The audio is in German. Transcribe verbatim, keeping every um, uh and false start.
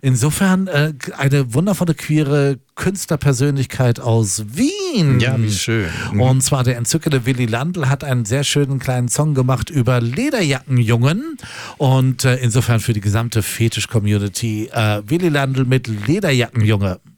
Insofern äh, eine wundervolle queere Künstlerpersönlichkeit aus Wien. Ja, wie schön. Mhm. Und zwar der entzückende Willi Landl hat einen sehr schönen kleinen Song gemacht über Lederjackenjungen. Und äh, insofern für die gesamte Fetisch-Community äh, Willi Landl mit Lederjackenjunge.